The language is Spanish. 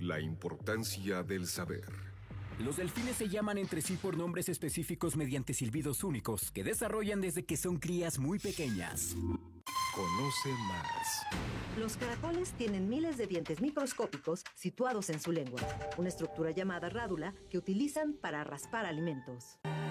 La importancia del saber. Los delfines se llaman entre sí por nombres específicos mediante silbidos únicos que desarrollan desde que son crías muy pequeñas. Conoce más. Los caracoles tienen miles de dientes microscópicos situados en su lengua, una estructura llamada rádula que utilizan para raspar alimentos.